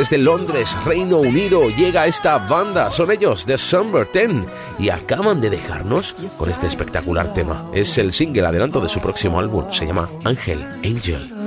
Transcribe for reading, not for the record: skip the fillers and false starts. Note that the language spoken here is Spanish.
Desde Londres, Reino Unido, llega esta banda. Son ellos, The Sunburn 10, y acaban de dejarnos con este espectacular tema. Es el single adelanto de su próximo álbum. Se llama Angel.